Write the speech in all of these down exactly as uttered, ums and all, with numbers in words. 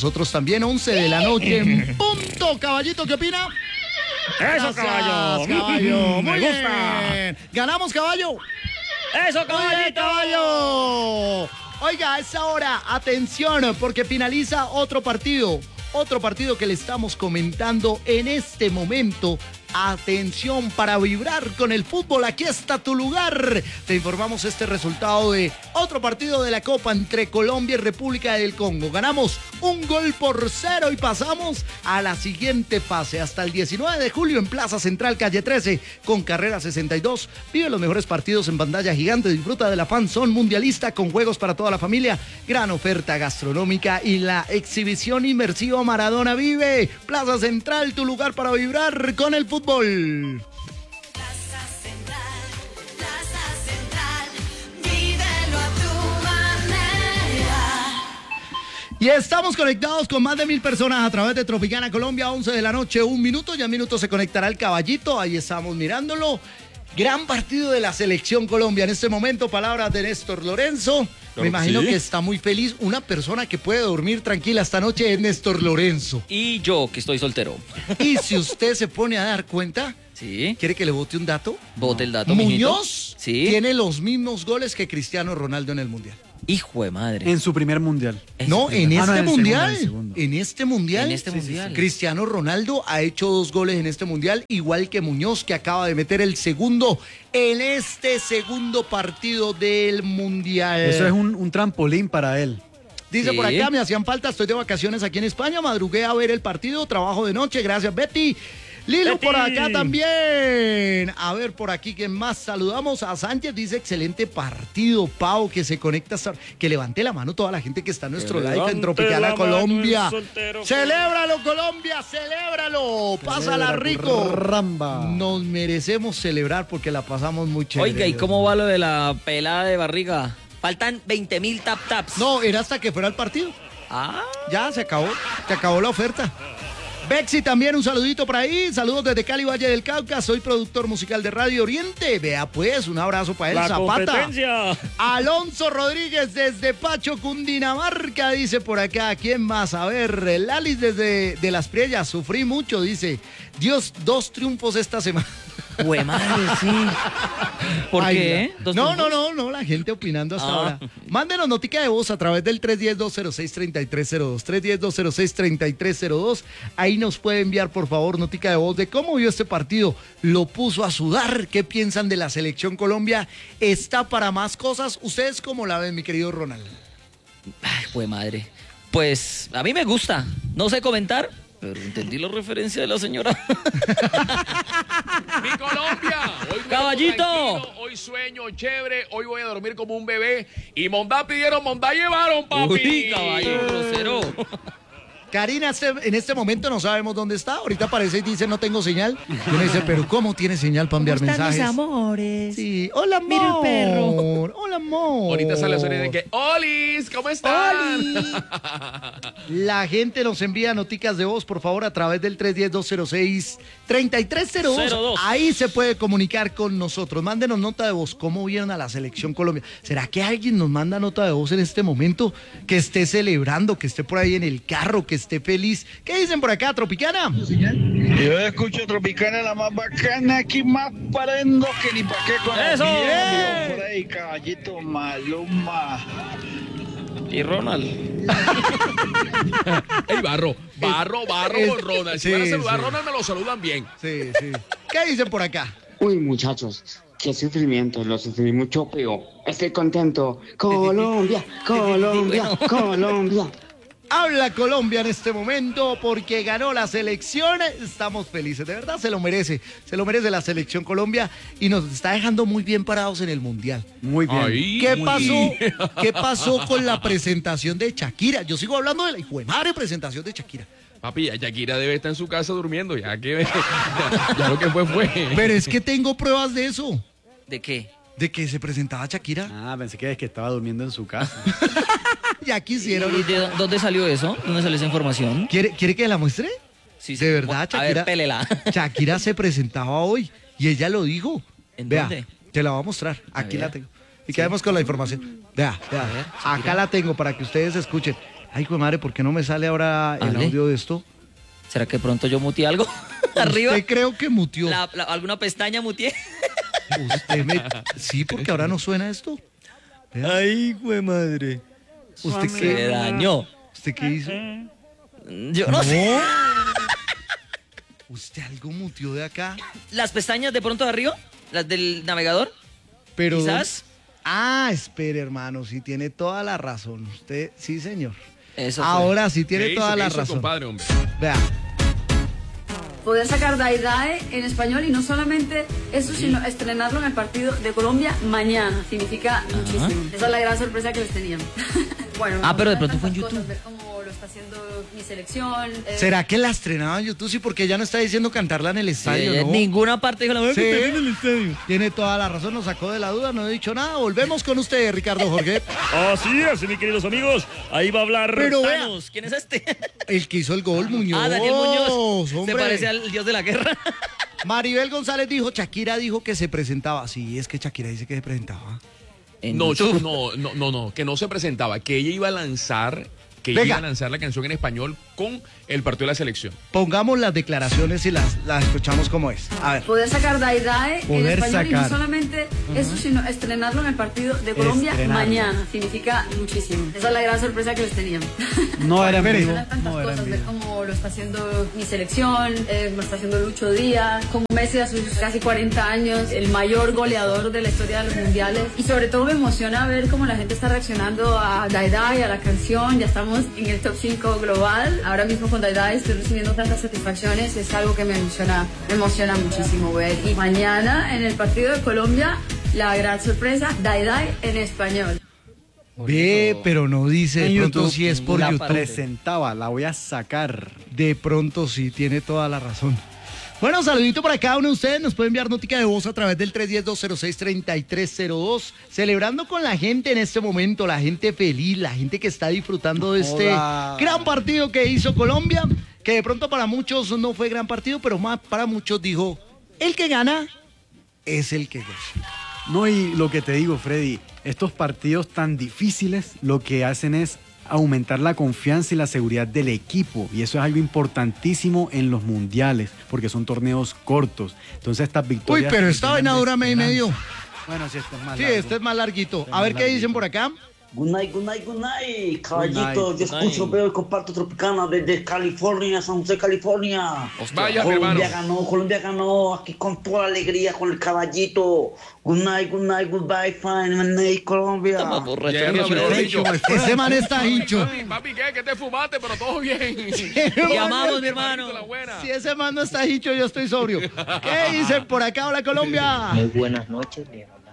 nosotros también, once de la noche en punto. Caballito, ¿qué opina? Eso, caballo. Caballo. Muy Me gusta. bien. ¿Ganamos, caballo? Eso, caballito. Muy bien, caballo. Oiga, a esta hora, atención, porque finaliza otro partido. Otro partido que le estamos comentando en este momento. Atención para vibrar con el fútbol, aquí está tu lugar. Te informamos este resultado de otro partido de la Copa entre Colombia y República del Congo. Ganamos un gol por cero y pasamos a la siguiente fase. Hasta el diecinueve de julio en Plaza Central, calle trece, con carrera sesenta y dos. Vive los mejores partidos en pantalla gigante. Disfruta de la Fan Zone mundialista con juegos para toda la familia. Gran oferta gastronómica y la exhibición inmersiva Maradona Vive. Plaza Central, tu lugar para vibrar con el fútbol. Fútbol. Plaza Central, Plaza Central, vívelo a tu manera. Y estamos conectados con más de mil personas a través de Tropicana Colombia, once de la noche, un minuto, ya en minuto se conectará el caballito, ahí estamos mirándolo. Gran partido de la Selección Colombia en este momento, palabras de Néstor Lorenzo. Claro, me imagino sí. que está muy feliz. Una persona que puede dormir tranquila esta noche es Néstor Lorenzo. Y yo, que estoy soltero. Y si usted se pone a dar cuenta, Sí. ¿quiere que le bote un dato? Bote el dato, mijito. Muñoz Sí. tiene los mismos goles que Cristiano Ronaldo en el Mundial. Hijo de madre. En su primer mundial. En No, su primer- en Ah, no, este en el mundial. segundo, en el segundo. En este mundial. En este mundial. Cristiano Ronaldo ha hecho dos goles en este mundial, igual que Muñoz, que acaba de meter el segundo en este segundo partido del mundial. Eso es un, un trampolín para él. Dice Sí. por acá, me hacían falta, estoy de vacaciones aquí en España, madrugué a ver el partido, trabajo de noche, gracias Betty. Lilo Betty. por acá también. A ver, por aquí, ¿quién más? Saludamos a Sánchez, dice excelente partido, Pau, que se conecta, hasta... que levante la mano toda la gente que está en nuestro Que live en levante Tropicana la mano Colombia. el soltero. ¡Celébralo, Colombia! ¡Celébralo! ¡Pásala Celebra, rico! Ramba. Nos merecemos celebrar porque la pasamos muy chévere. Oiga, ¿y Dios cómo mío. va lo de la pelada de barriga? Faltan veinte mil tap taps. No, era hasta que fuera el partido. Ah, Ya, se acabó. Se acabó la oferta. Bexi también, un saludito por ahí. Saludos desde Cali, Valle del Cauca. Soy productor musical de Radio Oriente. Vea pues, un abrazo para él, La Zapata. competencia. Alonso Rodríguez desde Pacho, Cundinamarca, dice por acá. ¿Quién más? A ver, Lalis desde de Las Priellas. Sufrí mucho, dice. Dios, dos triunfos esta semana. jue madre, sí. ¿Por Ay, qué? la- ¿Dos No, no, triunfos? no, no, la gente opinando hasta Ah. ahora. Mándenos notica de voz a través del tres uno cero, dos cero seis, tres tres cero dos. tres uno cero, dos cero seis, tres tres cero dos. Ahí nos puede enviar, por favor, notica de voz de cómo vio este partido. Lo puso a sudar. ¿Qué piensan de la Selección Colombia? ¿Está para más cosas? ¿Ustedes cómo la ven, mi querido Ronald? Ay, jue madre. Pues a mí me gusta. No sé comentar, pero entendí la referencia de la señora. Mi Colombia, hoy duermo Caballito. tranquilo, hoy sueño chévere, hoy voy a dormir como un bebé. Y Mondá pidieron, Mondá llevaron, papi. Uy, caballo grosero. Karina, este- en este momento no sabemos dónde está. Ahorita aparece y dice no tengo señal. Y uno dice, pero ¿cómo tiene señal para enviar mensajes? amores? Sí, hola amor. Mira el perro. Hola amor. Ahorita sale la sonido de que, ¡Olis! ¿Cómo están? La gente nos envía noticas de voz, por favor, a través del tres uno cero, dos cero seis, tres tres cero dos. cero dos. Ahí se puede comunicar con nosotros. Mándenos nota de voz. ¿Cómo vieron a la Selección Colombia? ¿Será que alguien nos manda nota de voz en este momento? Que esté celebrando, que esté por ahí en el carro, que esté feliz. ¿Qué dicen por acá, Tropicana? Yo escucho Tropicana, la más bacana, aquí más parendo que ni pa' qué con ¡Eso! los ¡Bien! miembros por ahí, caballito Maluma. Y Ronald. ¡Ey, barro! Barro, barro Es- con Ronald. Si sí, van a saludar a sí. Ronald, me lo saludan bien. Sí, sí. ¿Qué dicen por acá? Uy, muchachos, qué sufrimiento, lo sufrí mucho, pero estoy contento. Colombia, Colombia, Bueno. Colombia. Habla Colombia en este momento porque ganó la selección. Estamos felices, de verdad se lo merece. Se lo merece la selección Colombia y nos está dejando muy bien parados en el Mundial. Muy bien. Ay, ¿Qué muy pasó? bien. ¿Qué pasó con la presentación de Shakira? Yo sigo hablando de la hijo de madre presentación de Shakira. Papi, ya Shakira debe estar en su casa durmiendo, ya que ya, ya lo que fue fue. Pero es que tengo pruebas de eso, ¿De qué? de que se presentaba Shakira. Ah, pensé que, es que estaba durmiendo en su casa. Ya quisieron. ¿Y de dó- dónde salió eso? ¿Dónde salió esa información? ¿Quiere, ¿Quiere que la muestre? Sí, De verdad, A ver, Shakira. pélela. Shakira se presentaba hoy y ella lo dijo. ¿En Vea, dónde? te la voy a mostrar. Aquí ver. la tengo. Y quedemos con la información. Vea, vea. A ver, Acá Shakira. la tengo para que ustedes escuchen. Ay, hijo de madre, ¿por qué no me sale ahora el Ale. audio de esto? ¿Será que pronto yo muteé algo? Arriba. Usted creo que mutió. La- la- ¿Alguna pestaña muteé? Usted me... Sí, porque ahora no suena esto. Vea. Ay, güey madre. ¿Usted Se qué? dañó. ¿Usted qué hizo? Yo no sé. ¿Usted algo mutió de acá? ¿Las pestañas de pronto de arriba? ¿Las del navegador? Pero... Quizás. Ah, espere, hermano, sí tiene toda la razón. Usted, sí, señor. Eso fue. Ahora sí ¿Qué tiene hizo? toda ¿Qué la hizo, razón. compadre, hombre? Vea. Poder sacar Dai Dai en español y no solamente eso, sino estrenarlo en el partido de Colombia mañana. Significa muchísimo. Esa es la gran sorpresa que les teníamos. Bueno, Ah, pero de vamos a pronto fue en ver tantas YouTube. cosas, ver cómo lo está haciendo mi selección. eh, ¿Será que la estrenaba en YouTube? Sí, porque ella no está diciendo cantarla en el estadio, Sí, en ¿no? ninguna parte dijo la voy a Sí. cantar en el estadio. Tiene toda la razón, nos sacó de la duda, no he dicho nada. Volvemos con usted, Ricardo Jorge. Así es, mis queridos amigos. Ahí va a hablar. Pero vea, Thanos, ¿quién es este? el que hizo el gol, Muñoz. Ah, Daniel Muñoz. hombre. Se parece al dios de la guerra. Maribel González dijo, Shakira dijo que se presentaba. Sí, es que Shakira dice que se presentaba. En No, YouTube. no, no, no, no, que no se presentaba, que ella iba a lanzar, que ella Venga. iba a lanzar la canción en español con el partido de la selección. Pongamos las declaraciones y las, las escuchamos como es. A ver. Poder sacar Dai Dai en Poder español y no sacar. solamente eso, sino estrenarlo en el partido de Colombia Estrenarlo. mañana. Significa muchísimo. Esa es la gran sorpresa que les teníamos. No era en Espere. vivo. Ver tantas No era cosas, en ver vivo. cómo lo está haciendo mi selección, eh, como lo está haciendo Lucho Díaz, como Messi a sus casi cuarenta años, el mayor goleador de la historia de los mundiales. Y sobre todo me emociona ver cómo la gente está reaccionando a Dai Dai, a la canción. Ya estamos en el top cinco global. Ahora mismo con Dai Dai estoy recibiendo tantas satisfacciones. Es algo que me emociona, me emociona muchísimo ver. Y mañana en el partido de Colombia, la gran sorpresa, Dai Dai en español. Ve, pero no dice de En pronto YouTube si es por la YouTube. presentaba, la voy a sacar. De pronto sí, tiene toda la razón. Bueno, saludito para cada uno de ustedes. Nos puede enviar notica de voz a través del tres uno cero, dos cero seis, tres tres cero dos. Celebrando con la gente en este momento, la gente feliz, la gente que está disfrutando de este Joda. gran partido que hizo Colombia. Que de pronto para muchos no fue gran partido, pero más para muchos dijo, el que gana es el que goza. No, y lo que te digo, Freddy, estos partidos tan difíciles lo que hacen es aumentar la confianza y la seguridad del equipo. Y eso es algo importantísimo en los mundiales, porque son torneos cortos. Entonces estas Uy, victorias... pero te esta llenan vaina de dura mes y medio. esperanza. Bueno, sí, este es más Sí, largo. este es más larguito. Este es A ver más qué larguito. dicen por acá. Good night, good night, good night, caballito. night, Yo good escucho, night. veo y comparto Tropicana desde California, San José, California. Vaya, mi Colombia hermano. ganó, Colombia ganó, aquí con toda la alegría, con el caballito. Good night, good night, goodbye, fine, good night, Colombia. Estamos borrachos. Ya, Mira, mejor mira, dicho. Ese man está hincho. Papi, papi, ¿qué? ¿Qué te fumaste? Pero todo bien. Llamamos, mi hermano. La buena. Si ese man no está hincho, yo estoy sobrio. ¿Qué dicen por acá? Hola, Colombia. Muy buenas noches, les habla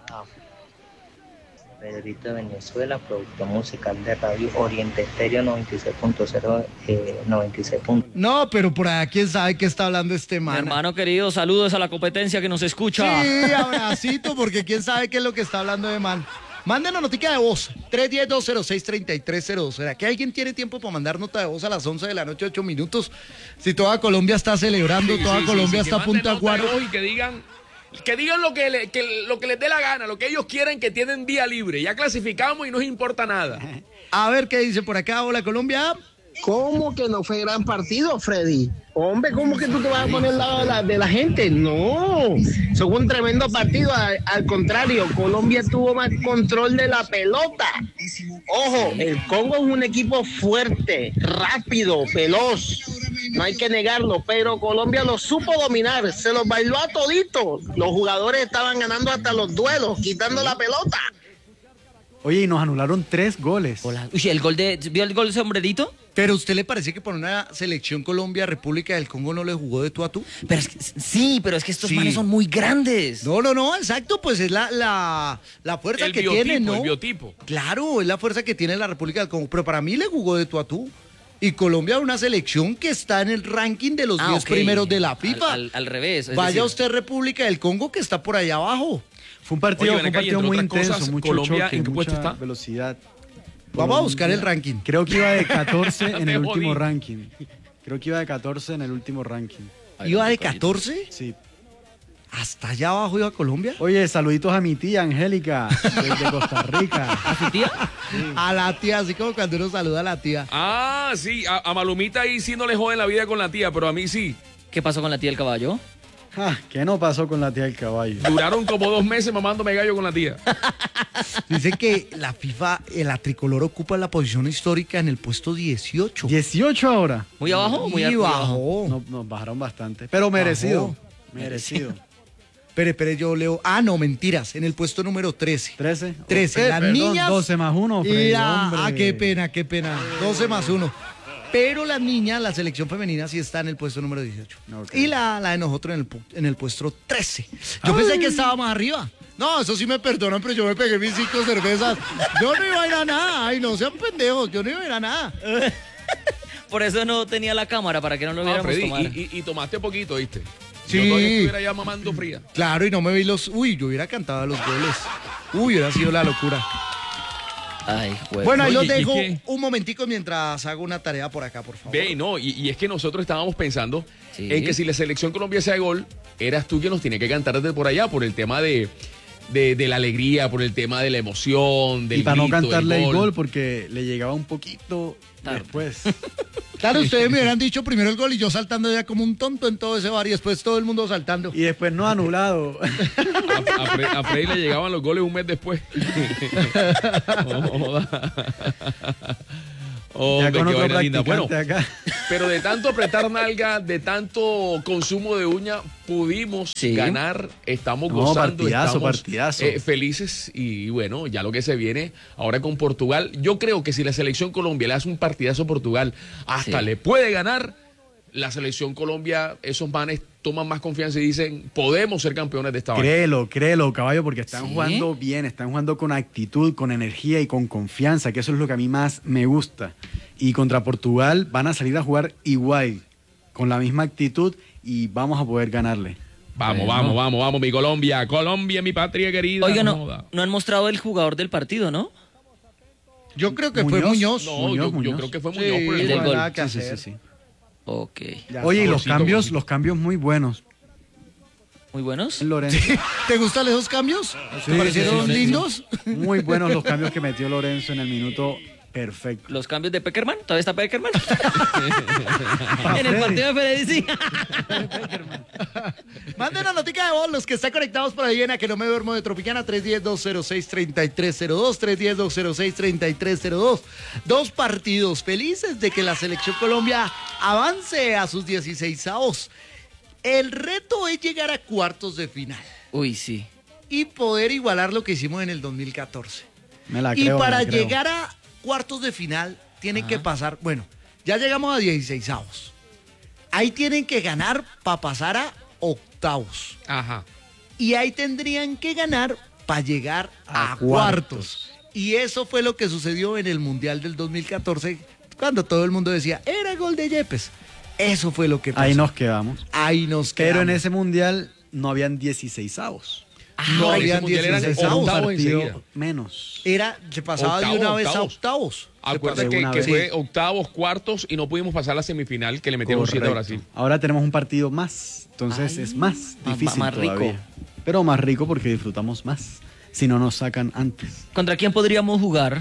Pedrito de Venezuela, productor musical de Radio Oriente Estéreo noventa y seis punto cero, eh, noventa y seis. No, pero por allá quién sabe qué está hablando este Mi man. hermano querido, saludos a la competencia que nos escucha. Sí, abracito, porque quién sabe qué es lo que está hablando de man. Mándenos notica de voz, tres uno cero, dos cero seis, tres tres cero dos. ¿Será que alguien tiene tiempo para mandar nota de voz a las once de la noche, ocho minutos? Si toda Colombia está celebrando, Sí, toda sí, sí, Colombia sí, está que a punto de manden nota de aguaro. voz y que digan, que digan lo que, le- que lo que les dé la gana, lo que ellos quieren, que tienen día libre. Ya clasificamos y no nos importa nada. A ver qué dice por acá. Hola, Colombia. ¿Cómo que no fue gran partido, Freddy? Hombre, ¿cómo que tú te vas a poner al lado de la, de la gente? No, eso fue un tremendo partido. Al, al contrario, Colombia tuvo más control de la pelota. Ojo, el Congo es un equipo fuerte, rápido, veloz. No hay que negarlo, pero Colombia lo supo dominar. Se los bailó a toditos. Los jugadores estaban ganando hasta los duelos, quitando la pelota. Oye, y nos anularon tres goles. Hola. Uy, el gol de. ¿Vio el gol de sombrerito? Pero ¿usted le parece que por una selección Colombia, República del Congo no le jugó de tú a tú? Pero es que, sí, pero es que estos Sí. manes son muy grandes. No, no, no, exacto, pues es la, la, la fuerza El que biotipo, tiene, ¿no? el biotipo. Claro, es la fuerza que tiene la República del Congo, pero para mí le jugó de tú a tú. Y Colombia es una selección que está en el ranking de los Ah, diez ok. primeros de la FIFA. Al, al- al revés. es Vaya decir, usted República del Congo que está por allá abajo. Fue un partido, Oye, fue un ven acá, y partido entre muy otras intenso, cosas, mucho Colombia, choque, ¿en qué puesto mucha está? velocidad. Vamos a buscar el ranking. Creo que iba de catorce en Te el jodí. último ranking. Creo que iba de catorce en el último ranking. ¿Iba de catorce? Sí. ¿Hasta allá abajo iba Colombia? Oye, saluditos a mi tía Angélica, desde Costa Rica. ¿A su tía? Sí. A la tía, así como cuando uno saluda a la tía. Ah, sí, a, a Malumita ahí sí no le joden la vida con la tía, pero a mí sí. ¿Qué pasó con la tía del caballo? Ah, ¿qué no pasó con la tía del caballo? Duraron como dos meses mamándome gallo con la tía. Dice que la FIFA, eh, la tricolor ocupa la posición histórica en el puesto dieciocho. ¿dieciocho ahora? ¿Muy abajo? Muy, Muy muy bajo. No, nos bajaron bastante, pero merecido. Bajó. Merecido. Espere, espere, yo leo. Ah, no, mentiras. En el puesto número trece. ¿trece? trece. Eh, Las perdón, niñas. doce más uno, Freddy, Mira, hombre. ah, qué pena, qué pena. doce más uno. Pero las niñas, la selección femenina sí está en el puesto número dieciocho. Okay. Y la, la de nosotros en el, pu- en el puesto trece. Yo Ay. pensé que estaba más arriba. No, eso sí me perdonan, pero yo me pegué mis cinco cervezas. Yo no iba a ir a nada. Ay, no sean pendejos. Yo no iba a ir a nada. Por eso no tenía la cámara, para que no lo Ah, viéramos Freddy, tomar. y, y, y tomaste poquito, ¿viste? Sí. Yo todavía estuviera ya mamando fría. Claro, y no me vi los... Uy, yo hubiera cantado los goles. Uy, hubiera sido la locura. Ay, güey. Bueno, ahí Oye, los ¿y dejo qué? un momentico mientras hago una tarea por acá, por favor. Ve, no, y, y es que nosotros estábamos pensando Sí. en que si la selección Colombia hacía gol, eras tú quien nos tiene que cantar desde por allá, por el tema de, de, de la alegría, por el tema de la emoción, del Y para no grito, del cantarle el gol porque le llegaba un poquito Tarde. después. Claro, ustedes me hubieran dicho primero el gol y yo saltando ya como un tonto en todo ese bar y después todo el mundo saltando. Y después no anulado. A, a, Fre- a Freddy le llegaban los goles un mes después. Oh, Ya hombre, con qué otro vaina linda. Bueno, practicante acá. pero de tanto apretar nalga, de tanto consumo de uña, pudimos Sí. ganar, estamos No, gozando, partidazo, estamos partidazo. eh, felices y, y bueno, ya lo que se viene ahora con Portugal. Yo creo que si la selección Colombia le hace un partidazo a Portugal, hasta Sí. le puede ganar. La selección Colombia, esos manes toman más confianza y dicen, podemos ser campeones de esta vaina. Créelo, créelo, caballo, porque están ¿Sí? jugando bien, están jugando con actitud, con energía y con confianza, que eso es lo que a mí más me gusta. Y contra Portugal van a salir a jugar igual, con la misma actitud y vamos a poder ganarle. Vamos, Bueno. vamos, vamos, vamos, mi Colombia. Colombia, mi patria querida. Oiga, no, joda. no han mostrado el jugador del partido, ¿no? Yo creo que fue Muñoz. Muñoz. No, Muñoz, yo, yo Muñoz. creo que fue Sí, Muñoz por el del gol. gol. nada que Sí, sí, hacer. sí, sí. Ok. Ya, Oye, y los saborcito, cambios, poquito. los cambios muy buenos. Muy buenos. En Lorenzo. ¿Te gustan esos cambios? ¿Te Sí, parecieron sí, sí, sí. lindos? Muy buenos los cambios que metió Lorenzo en el minuto perfecto. Los cambios de Peckerman. ¿Todavía está Peckerman? en el Freddy. partido de Freddy, sí. Manden una notica de voz los que están conectados por ahí en A Que No Me Duermo de Tropicana, tres uno cero, dos cero seis, tres tres cero dos, tres uno cero, dos cero seis, tres tres cero dos. Dos partidos felices de que la selección Colombia avance a sus dieciseisavos. El reto es llegar a cuartos de final Uy, sí. y poder igualar lo que hicimos en el dos mil catorce. Me la Y creo, me para la creo. llegar a cuartos de final tienen que pasar, bueno, ya llegamos a dieciseisavos. Ahí tienen que ganar para pasar a octavos. Ajá. Y ahí tendrían que ganar para llegar a, A cuartos. cuartos. Y eso fue lo que sucedió en el Mundial del dos mil catorce, cuando todo el mundo decía, era gol de Yepes. Eso fue lo que pasó. Ahí nos quedamos. Ahí nos quedamos. Pero en ese mundial no habían dieciseisavos. no ese habían mundial eran dieciseisavos. octavos partido enseguida. menos. Era, se pasaba de Octavos, una vez a octavos. octavos. Acuérdate que, Segunda que vez. fue octavos, cuartos y no pudimos pasar la semifinal que le metieron siete a Correcto. Brasil. Ahora tenemos un partido más. Entonces Ay, es más más- difícil más rico. todavía. Pero más rico porque disfrutamos más. Si no nos sacan antes. ¿Contra quién podríamos jugar?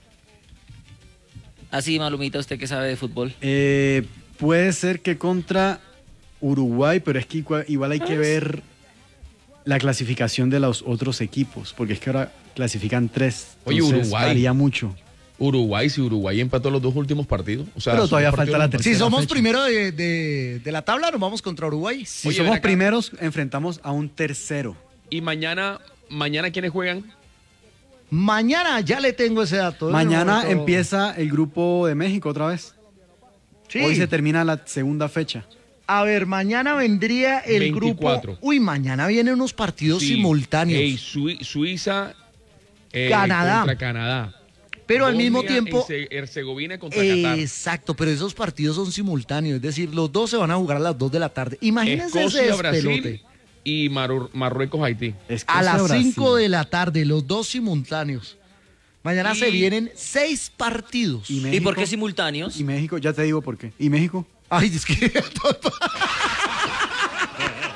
Así, Malumita, usted que sabe de fútbol. Eh, puede ser que contra Uruguay, pero es que igual, igual hay que ver la clasificación de los otros equipos, porque es que ahora clasifican tres. Oye, entonces Uruguay. varía mucho. Uruguay, si Uruguay empató los dos últimos partidos. O sea, Pero sus todavía dos falta partidos la los empató. Si tercera somos fecha. primero de, de- de la tabla, nos vamos contra Uruguay. Si Oye, somos ven acá. primeros, enfrentamos a un tercero. Y mañana, mañana ¿quiénes juegan? Mañana ya le tengo ese dato. Mañana Todo. empieza el grupo de México otra vez. Sí. Hoy se termina la segunda fecha. A ver, mañana vendría el veinticuatro. grupo. Uy, mañana vienen unos partidos Sí. simultáneos. Ey, Sui- Suiza eh, Canadá. contra Canadá. Pero al Bosnia, mismo tiempo. Herce- Herzegovina contra Qatar. Exacto, pero esos partidos son simultáneos. Es decir, los dos se van a jugar a las dos de la tarde. Imagínense ese Escocia, Brasil despelote. y Maru- Marruecos, Haití. A las cinco de la tarde, los dos simultáneos. Mañana Y- se vienen seis partidos. ¿Y, ¿Y México? por qué simultáneos? Y México, ya te digo por qué. ¿Y México? Ay, es que.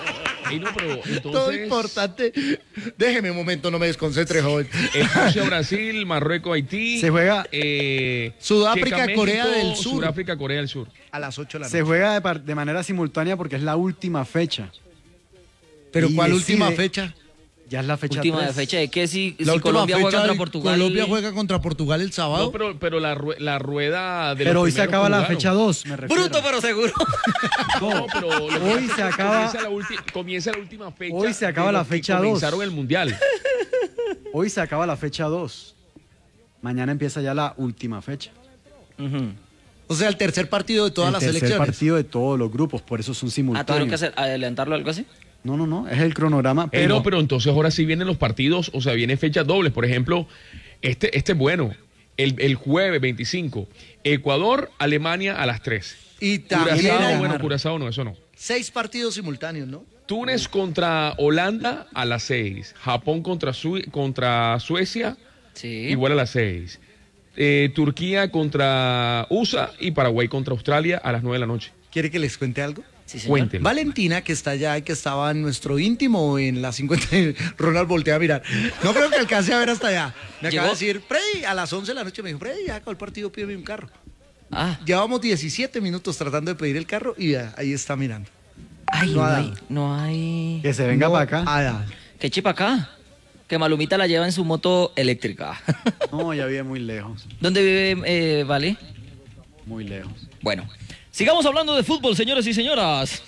Ey, no, pero entonces... Todo importante. Déjeme un momento, no me desconcentre, joven. Escocia, Brasil, Marruecos, Haití. Se juega eh, Sudáfrica, Checa, Corea México, del Sur. Sudáfrica, Corea del Sur. A las ocho de la noche. Se juega de, par- de manera simultánea porque es la última fecha. ¿Pero Y cuál decide- última fecha? Ya es la fecha Última tres. fecha de que si, La si última Colombia fecha juega contra de- Portugal. Colombia juega contra Portugal el sábado. No, pero, pero la, rue- la rueda de Pero los hoy se primeros acaba la jugaron. fecha dos, me refiero. Bruto, pero seguro. No, pero lo que Hoy pasa se es que acaba- Comienza la, ulti- comienza la última fecha. Hoy se acaba de la los que fecha dos. Comenzaron el mundial. Hoy se acaba la fecha dos. Mañana empieza ya la última fecha. Ujú. O sea, el tercer partido de todas el las tercer selecciones. partido de todos los grupos, por eso son Ah, ¿tuvieron que simultáneos. hacer, adelantarlo o algo así? No, no, no, es el cronograma. Pero, Pero, no, pero entonces ahora sí vienen los partidos, o sea, vienen fechas dobles. Por ejemplo, este, este es bueno. El, el jueves veinticinco, Ecuador, Alemania a las tres. Y también Curazao, hay bueno, Curazao no, eso no. seis partidos simultáneos, ¿no? Túnez contra Holanda a las seis. Japón contra, Sue- contra Suecia, Sí. igual a las seis. Eh, Turquía contra U S A y Paraguay contra Australia a las nueve de la noche. ¿Quiere que les cuente algo? Sí, señor. Cuéntenme. Valentina, que está allá y que estaba en nuestro íntimo en la cincuenta, Ronald voltea a mirar. No creo que alcance a ver hasta allá. Me acaba Llegó- de decir, Freddy, a las once de la noche me dijo, Freddy, ya acabó el partido, pídeme un carro. Ah, Llevamos diecisiete minutos tratando de pedir el carro y ya, ahí está mirando. ay, No no, ha hay, dado. no hay. que se venga No para acá. ha dado. Que chipa acá. Que Malumita la lleva en su moto eléctrica. No, ya vive muy lejos, ¿Dónde vive, eh, Vale? muy lejos. Bueno, sigamos hablando de fútbol, señores y señoras.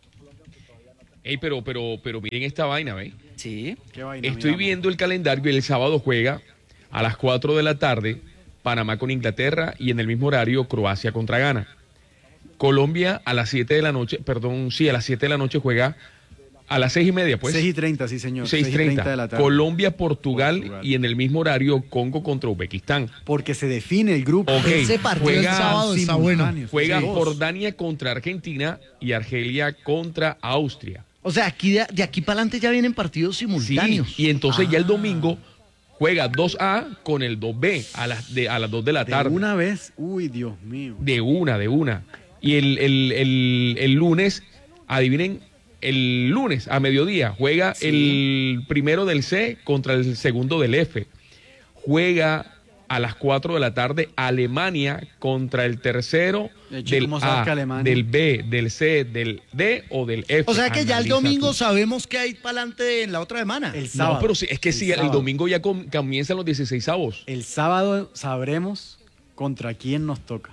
Ey, pero, pero, pero miren esta vaina, ¿ve? Sí. ¿Qué vaina, Estoy mira, viendo el calendario y el sábado juega a las cuatro de la tarde Panamá con Inglaterra y en el mismo horario Croacia contra Ghana. Colombia a las siete de la noche, perdón, sí, a las siete de la noche juega a las seis y media, pues. seis y treinta, sí, señor. seis y treinta. de la tarde. Colombia, Portugal, Portugal. y en el mismo horario Congo contra Uzbekistán. Porque se define el grupo. Ok, Ese partido el juega sábado está bueno. simultáneos. Juega Sí. Jordania contra Argentina y Argelia contra Austria. O sea, aquí de, de aquí para adelante ya vienen partidos Sí, simultáneos. y entonces ya el Ah. domingo juega dos A con el dos B a las, de, a las dos de la De tarde. una vez, uy, Dios mío. De una, de una. Y el, el, el, el lunes, adivinen, el lunes a mediodía juega el primero del C contra el segundo del F. Juega a las cuatro de la tarde Alemania contra el tercero Eh, chico, del ¿cómo sabes A, que Alemania? del B, del C, del D o del F. O sea que ya el Analiza domingo tú. sabemos que hay para adelante en la otra semana. El sábado. No, pero sí, es que El sí, el sábado. domingo ya com- comienzan los dieciséis avos. El sábado sabremos contra quién nos toca.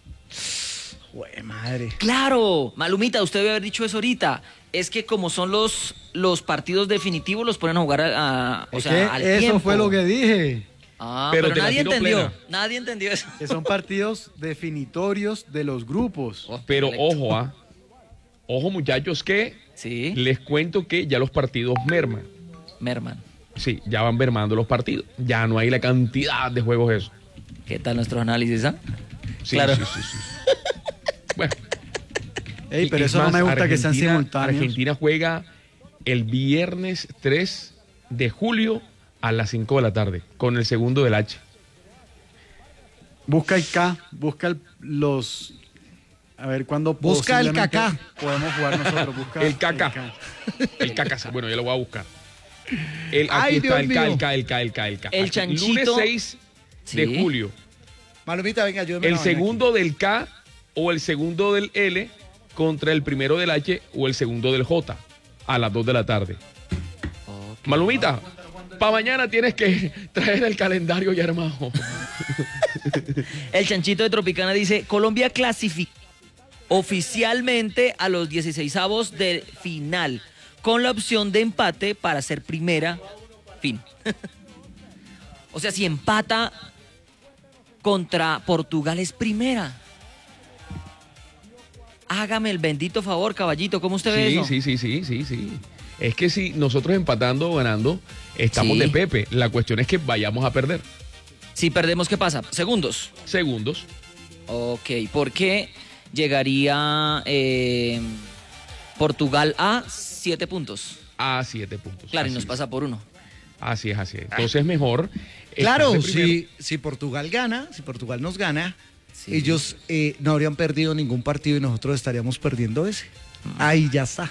Jue madre. Claro, Malumita, usted debe haber dicho eso ahorita. Es que como son los, los partidos definitivos, los ponen a jugar a, a- o Es sea, que al eso tiempo. fue lo que dije. Ah, Pero pero, te la nadie tiro entendió. plena. Nadie entendió eso. Que son partidos definitorios de los grupos. Pero Correcto. ojo, ¿ah? Ojo, muchachos, que Sí, les cuento que ya los partidos merman. Merman. Sí, ya van mermando los partidos. Ya no hay la cantidad de juegos eso. ¿Qué tal nuestros análisis, ah? Sí, Claro. sí, sí, sí. Bueno. Ey, pero es eso no más, me gusta que sean Argentina- simultáneos. Argentina juega el viernes tres de julio a las cinco de la tarde con el segundo del H. Busca el K, busca el- los... A ver, ¿cuándo Busca el posiblemente Kaká. podemos jugar nosotros? Busca El Kaká. K. El K K. Bueno, yo lo voy a buscar. El, Ay, aquí está el Dios K, mío. el K, el K, el K, el K. El Aquí, chanchito. Lunes seis de Sí. julio. Malumita, venga, ayúdame. El la vaina segundo del K o el segundo del L contra el primero del H o el segundo del J a las dos de la tarde. Malumita, para mañana tienes que traer el calendario ya armado. El chanchito de Tropicana dice, Colombia clasificó oficialmente a los dieciseisavos de final, con la opción de empate para ser primera, fin. O sea, si empata contra Portugal es primera. Hágame el bendito favor, caballito, ¿cómo usted ve Sí, eso? sí, sí, sí, sí, sí. Es que si nosotros empatando o ganando, estamos Sí. de Pepe. La cuestión es que vayamos a perder. Si perdemos, ¿qué pasa? Segundos. Segundos. Ok, porque llegaría eh, Portugal a siete puntos. A siete puntos. Claro, y Así nos es. pasa por uno. Así es, así es. Entonces es mejor. Claro, estar de primero. si, si Portugal gana, si Portugal nos gana, Sí. ellos eh, no habrían perdido ningún partido y nosotros estaríamos perdiendo ese. Ahí ya está.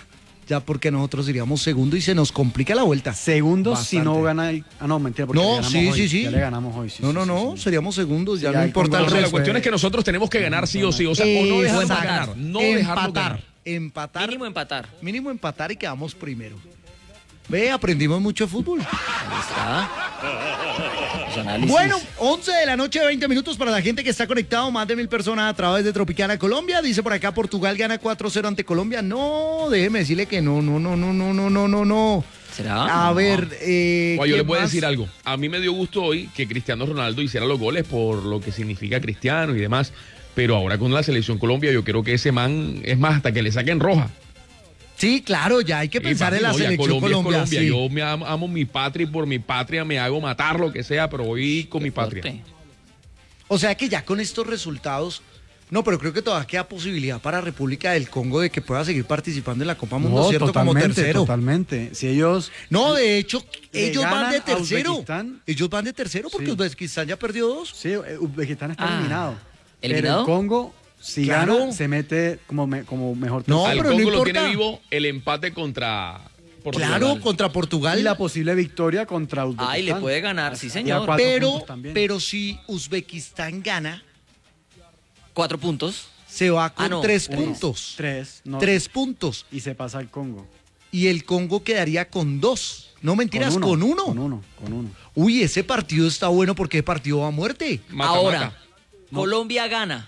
ya porque nosotros iríamos segundo y se nos complica la vuelta. Segundos si Bastante. no gana el... Ah, no, mentira, porque No, le ganamos sí, hoy. sí, sí. Ya le ganamos hoy. sí, No, sí, no, sí, no, sí. seríamos segundos, ya Sí, no ahí importa con- el O sea, la resto. cuestión es que nosotros tenemos que ganar sí o sí, o sea, o no Eh, dejarnos empatar. ganar, no dejarnos empatar, ganar. empatar, Mínimo empatar. mínimo empatar y quedamos primero. Ve, aprendimos mucho de fútbol. Ahí está. Los análisis. Bueno, once de la noche, veinte minutos para la gente que está conectado, más de mil personas a través de Tropicana Colombia. Dice por acá, Portugal gana cuatro cero ante Colombia. No, déjeme decirle que no, no, no, no, no, no, no, no, no. ¿Será? A ver, eh, Oye, yo ¿qué le puedo más? decir algo. A mí me dio gusto hoy que Cristiano Ronaldo hiciera los goles por lo que significa Cristiano y demás. Pero ahora con la selección Colombia, yo creo que ese man, es más, hasta que le saquen roja. Sí, claro, ya hay que pensar Sí, en la papi, no, ya selección Colombia, es Colombia. Colombia. sí. Yo me amo, amo mi patria y por mi patria me hago matar lo que sea, pero voy con mi patria. Fuerte. O sea que ya con estos resultados, no, pero creo que todavía queda posibilidad para República del Congo de que pueda seguir participando en la Copa Mundo, No, ¿cierto? Como totalmente, tercero. totalmente. Si ellos... No, de hecho, Le ellos van ganan de a tercero. Uzbekistán. Ellos van de tercero porque Sí. Uzbekistán ya perdió dos. Sí, eh, Uzbekistán está Ah, eliminado. ¿eliminado? Pero el Congo, si Claro. gana, se mete como, me- como mejor No, Al pero no Congo lo importa. tiene vivo el empate contra Portugal. Claro, contra Portugal. Y la posible victoria contra Uzbekistán. Ay, le puede ganar, sí, Y a señor. cuatro pero, puntos también. pero si Uzbekistán gana, Cuatro puntos. se va con Ah, no, tres tres. puntos. Tres. no, Tres puntos. Y se pasa al Congo. Y el Congo quedaría con dos. No mentiras, con uno. Con uno, con uno. Uy, ese partido está bueno porque ese partido va a muerte. Mata, Ahora, mata. Colombia gana.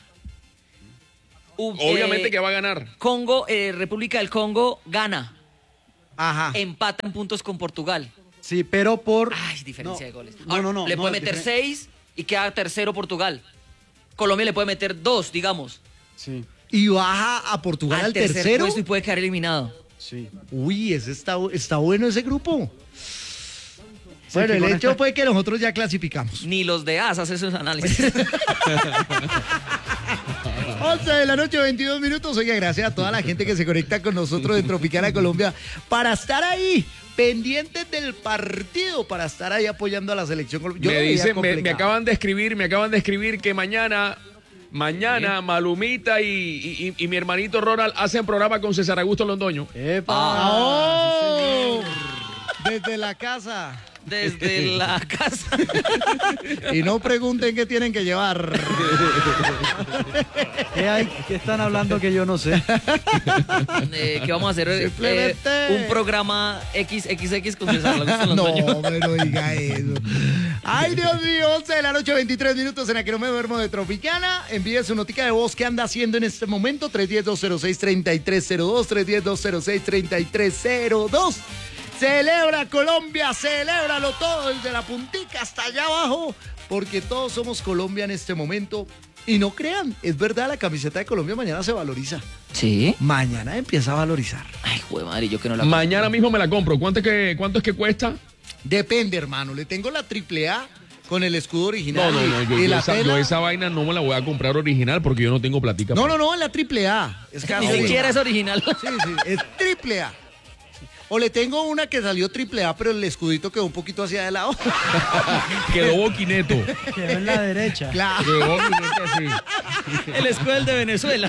U- Obviamente eh, que va a ganar. Congo, eh, República del Congo gana. Ajá. Empata en puntos con Portugal. Sí, pero por... Ay, diferencia No, de goles. no, Ahora, no, no, Le no, puede es meter diferen- seis y queda tercero Portugal. Colombia le puede meter dos, digamos. Sí, Y baja a Portugal al, tercer tercero. puesto y puede quedar eliminado. sí. Uy, ese está, está bueno ese grupo. Sí, Bueno, que el con hecho esta- fue que nosotros ya clasificamos. Ni los de A S hacen esos análisis. once de la noche, veintidós minutos. Oiga, gracias a toda la gente que se conecta con nosotros de Tropicana Colombia para estar ahí, pendientes del partido, para estar ahí apoyando a la selección colombiana. Me dicen, me, me acaban de escribir, me acaban de escribir que mañana, mañana Malumita y, y- y- y mi hermanito Ronald hacen programa con César Augusto Londoño. ¡Epa! ¡Oh! Desde la casa. Desde la casa. Y no pregunten qué tienen que llevar. ¿Qué, hay, ¿Qué están hablando que yo no sé? Eh, que vamos a hacer eh, Simplemente- un programa equis equis equis con César Augusto No, Londoño. me no diga eso. Ay, Dios mío, once de la noche, veintitrés minutos en la que no me duermo de Tropicana. Envíe su notica de voz que anda haciendo en este momento. tres uno cero, dos cero seis, tres tres cero dos, tres uno cero, dos cero seis, tres tres cero dos. Celebra Colombia, celébralo todo desde la puntica hasta allá abajo, porque todos somos Colombia en este momento. Y no crean, es verdad, la camiseta de Colombia mañana se valoriza. Sí. Mañana empieza a valorizar. Ay, joder, madre, yo que no la Mañana mismo me la compro. ¿Cuánto es que, cuánto es que cuesta? Depende, hermano. Le tengo la triple A con el escudo original. No, no, y- no. Yo, y yo la esa, tela- yo esa vaina no me la voy a comprar original porque yo no tengo platica. No, no, no, es la triple A. Es Ni casi- siquiera es original. Sí, sí, es triple A. O le tengo una que salió triple A, pero el escudito quedó un poquito hacia de lado. Quedó boquineto. Quedó en la derecha. Claro. Quedó boquineto así. El escudo del de Venezuela.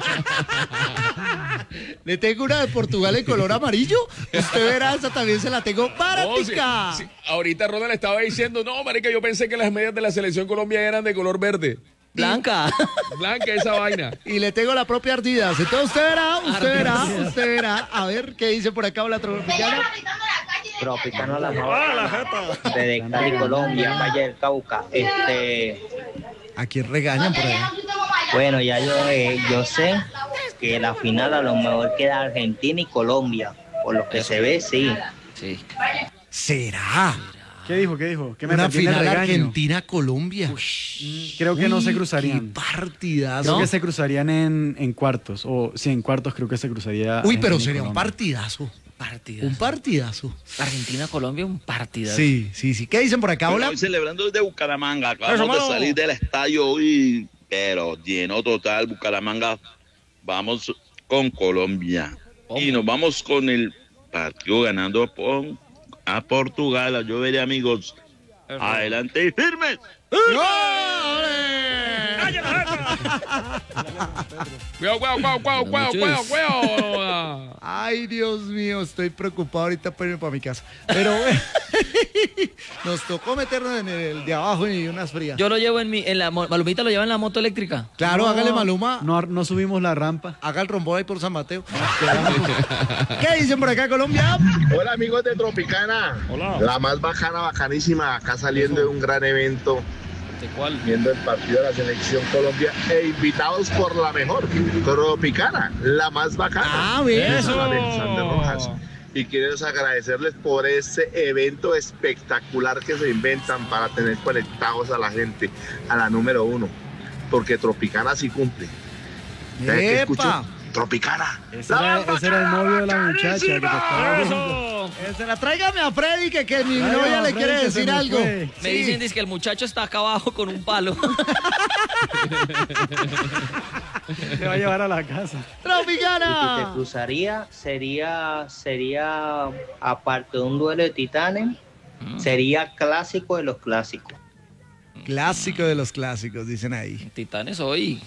Le tengo una de Portugal en color amarillo. Usted verá, esa también se la tengo No, sí, baratica. sí. Ahorita Ronald estaba diciendo, no, marica, yo pensé que las medias de la selección Colombia eran de color verde. Blanca. Blanca esa vaina. Y le tengo la propia Ardidas. Entonces usted verá, usted verá, usted verá. A ver qué dice por acá la tropicana. Tropicana la más desde Cali, Colombia, Valle del Cauca. Este, ¿A quién regañan por ahí? bueno, ya yo, eh, yo sé que la final a lo mejor queda Argentina y Colombia. Por lo que se ve, sí. Sí. ¿Será? ¿Qué dijo? ¿Qué dijo? ¿Qué me Una perdí en el final regaño? Argentina-Colombia. Creo que no se Uy, cruzarían. Qué partidazo. Creo que se cruzarían en, en cuartos. O sí, en cuartos creo que se cruzaría. Uy, pero Argentina y sería un Colombia. partidazo. Partidazo. Un partidazo. Argentina-Colombia, un partidazo. Sí, sí, sí. ¿Qué dicen por acá, hola? Estoy celebrando desde Bucaramanga. Eso, Acabamos de mano. salir del estadio hoy, pero lleno total. Bucaramanga. Vamos con Colombia. Y nos vamos con el partido ganando por, a Portugal. Yo veré, amigos. Adelante y firmes. ¡Ole! ¡Calle la jeta! Cuidado, cuidado, cuidado, cuidado, cuidado, cuidado, cuidado. Ay, Dios mío, estoy preocupado ahorita para irme para mi casa. Pero nos tocó meternos en el de abajo y unas frías. Yo lo llevo en mi, en la mo- Malumita lo lleva en la moto eléctrica. Claro, No, hágale Maluma. No, no subimos la rampa. Haga el rombo ahí por San Mateo. ¿Qué dicen por acá, Colombia? Hola amigos de Tropicana. Hola. La más bacana, bacanísima, acá saliendo de un gran evento, ¿De cuál? viendo el partido de la selección Colombia e invitados por la mejor, Tropicana, la más bacana. Ah, bien. Eso. Alexander Rojas. Y quiero agradecerles por este evento espectacular que se inventan para tener conectados a la gente, a la número uno, porque Tropicana sí cumple. ¿Sabes qué escucho? ¡Epa! Tropicana. Ese era, ese era el novio de la muchacha que te estaba viendo. ¡Eso! Esa la tráigame a Freddy, que, que mi Tráigame novia a le Freddy, quiere que se decir me algo. fue. Me Sí. dicen dice que el muchacho está acá abajo con un palo. Te va a llevar a la casa. Y que te ¡Tropicana! cruzaría sería, sería, aparte de un duelo de titanes, sería clásico de los clásicos. Clásico de los clásicos, dicen ahí. Titanes hoy.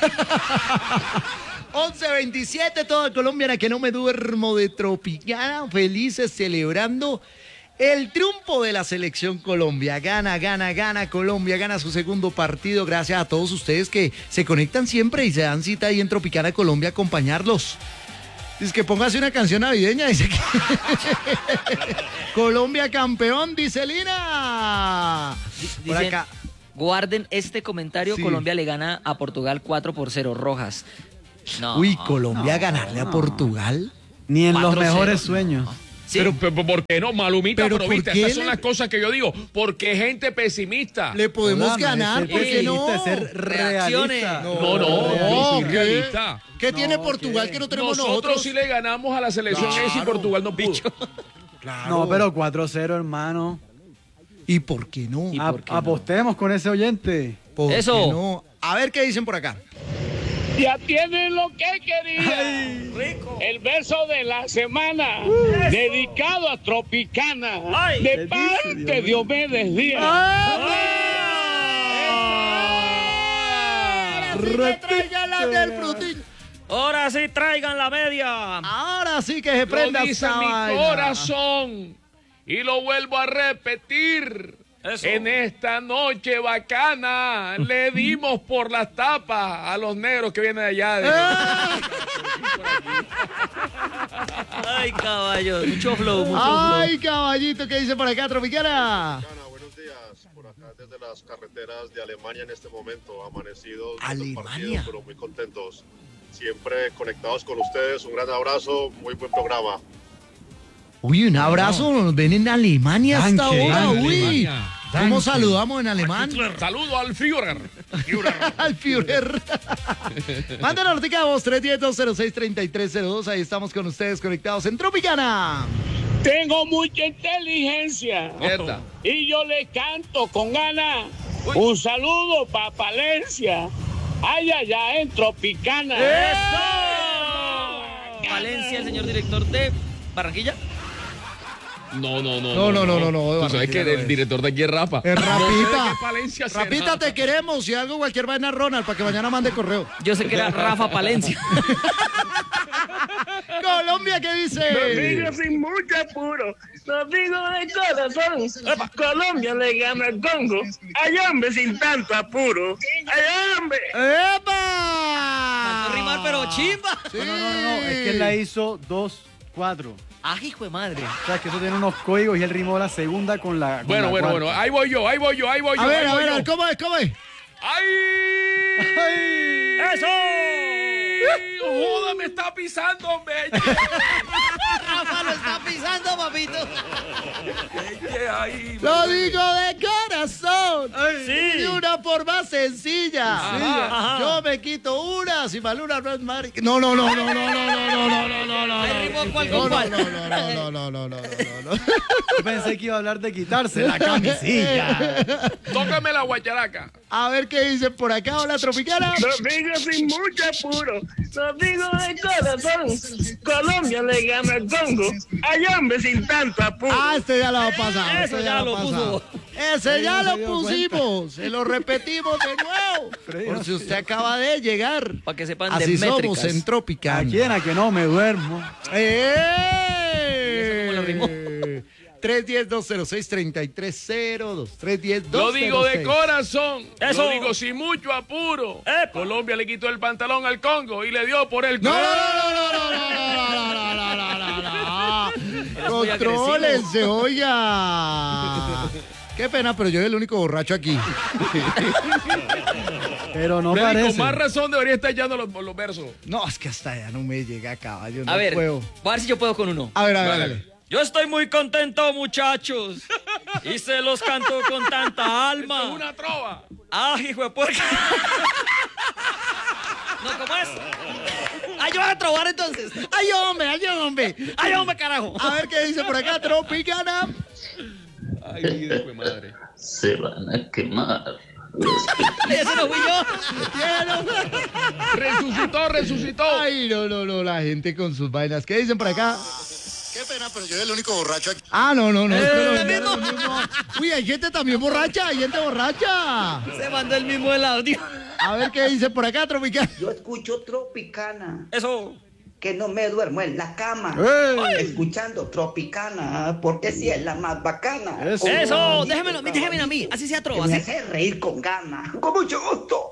once veintisiete, toda colombiana que no me duermo de Tropicana, felices celebrando el triunfo de la selección Colombia. Gana, gana, gana Colombia, gana su segundo partido. Gracias a todos ustedes que se conectan siempre y se dan cita ahí en Tropicana Colombia a acompañarlos. Dice que póngase una canción navideña, dice que Colombia campeón, dice Lina. Por Dicen, acá. guarden este comentario, Sí. Colombia le gana a Portugal cuatro por cero, Rojas. No, Uy, Colombia no, ganarle a no. Portugal. Ni en los cuatro cero. mejores sueños. Sí. Pero, pero, ¿por qué no, Malumita? Pero Pero, ¿por viste, qué estas son le- las cosas que yo digo. Porque gente pesimista. Le podemos Hola, ganar, es ser ¿por qué no? pesimista, es ser Reacciones. realista. No, no, yo soy ¿qué? realista. ¿Qué tiene No, Portugal ¿qué? que no tenemos Nosotros, nosotros? sí le ganamos a la selección Claro. esa y Portugal no pudo. No, pero cuatro cero, hermano. ¿Y por qué no? ¿Y A- por qué no? apostemos con ese oyente. ¿Por Eso. qué no? A ver qué dicen por acá. Ya tienen lo que querían. El verso de la semana, dedicado a Tropicana, Ay. de ¿Qué dice, parte Dios de mío? Diomedes Díaz. Traigan la del frutín. Ahora sí traigan la media. Ahora sí que se Lo prenda dice esta mi vaina. corazón. Y lo vuelvo a repetir. Eso. En esta noche bacana le dimos por las tapas a los negros que vienen de allá. de- Ay, caballo, mucho flow, mucho Ay, caballito, ¿qué dice por acá, Tropicana? Buenos días, por acá desde las carreteras de Alemania en este momento, amanecidos, viendo el Alemania. partido, pero muy contentos, siempre conectados con ustedes, un gran abrazo, muy buen programa. Uy, un abrazo, nos ven en Alemania hasta Danke, ahora, danke. uy. Alemania. ¿Cómo Danke. saludamos en alemán? Saludo al Führer. Al Führer. Manden la notica de voz tres uno cero, dos cero seis, tres tres cero dos. Ahí estamos con ustedes conectados en Tropicana. Tengo mucha inteligencia Mierda. y yo le canto con ganas. Un saludo para Palencia. Ay, ay, ay, en Tropicana. Valencia, el señor director de Barranquilla. No, no, no. No, no, no, no, no, de Tú sabes Barranquilla que no el es. director de aquí es Rafa. Es No sé de Rapita. qué Palencia será. Rapita, te queremos. Si algo, cualquier vaina, Ronald, para que mañana mande correo. Yo sé que era Rafa Palencia. Colombia, ¿qué dice? sin mucho apuro, lo digo de corazón. Colombia le gana al Congo. Ay, hombre, sin tanto apuro. Ay, hombre. ¡Epa! No rimar, pero chimba. Sí. No, no, no, no, es que él la hizo dos cuatro. Ah, hijo de madre. O sea, que eso tiene unos códigos y él rimó la segunda con la. con Bueno, la bueno, cuarta. bueno. Ahí voy yo, ahí voy yo, ahí voy yo. A ver, ahí a voy ver, yo. a ver, ¿cómo es? ¿Cómo es? ¡Ay! ¡Eso! ¡Joda, me está pisando, me! Rafa lo está pisando, papito. Ahí, Lo digo de corazón. Sí. De una forma sencilla. Ajá. Yo me quito una, si Maluna no es marica. No, no, no, no, no, no, no, no, no, no, no. Ahí rimó cuál No, con no, cuál. no, no, no, no, no, no, no, no. Yo pensé que iba a hablar de quitarse la camisilla. Tócame la guacharaca. A ver qué dicen por acá. Hola, Tropicana. Lo digo sin mucho apuro, lo digo de corazón. Colombia le gana al Congo. Ay, hombre, sin tanto apuro. Ah, este ya lo ha pasado. Eso este ya ha lo pasado. puso. Ese ya no se lo dio pusimos, se lo repetimos de nuevo. Freddy, Por no si se usted acaba de llegar. Para que sepan Así de somos métricas. en Tropicana. ¿A quién? A que no me duermo. ¡Eh! ¿Y eso cómo lo rimó? tres uno cero, dos cero seis, tres tres cero dos. tres uno cero, Lo dos cero digo de seis. corazón. Eso. Lo digo sin mucho apuro. Epa. Colombia le quitó el pantalón al Congo y le dio por el No, no, culo. no, no, no, no, no, no, no, no, no, no. Eres muy Contrólense, oiga. Qué pena, pero yo soy el único borracho aquí. Pero no Freddy, parece. con más razón debería estar echando los, los versos. No, es que hasta allá no me llega, caballo. No A ver, puedo. voy a ver si yo puedo con uno. A ver, a ver, Dale. dale. Yo estoy muy contento, muchachos. Y se los canto con tanta Esto alma. es una trova. ¡Ah, hijo de puerca! No, ¿cómo es? ¡Ay, yo voy a trobar entonces! ¡Ay, hombre, ay, hombre! ¡Ay, hombre, carajo! A ver qué dice por acá, Tropicana. Ay, hijo de madre. Se van a quemar. ¡Eso no fui yo! Resucitó, resucitó. Ay, no, no, no, la gente con sus vainas. ¿Qué dicen por acá? Qué pena, pero yo soy el único borracho aquí. Ah, no, no, no. es que Eh, lo enviaron el mismo. Uy, hay gente también borracha, hay gente borracha. Se mandó el mismo el audio. A ver qué dice por acá, Tropicana. Yo escucho Tropicana, Eso. que no me duermo en la cama. ¡Ey! Escuchando Tropicana, porque si es la más bacana. Eso. Con Eso, un Déjeme, bonito déjeme a mí, así sea que trova. me así. hace reír con ganas. Con mucho gusto.